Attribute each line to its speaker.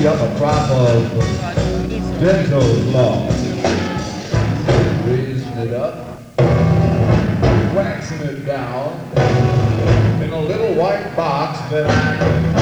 Speaker 1: heat up a crop of dental floss. Raising it up, waxing it down in a little white box that I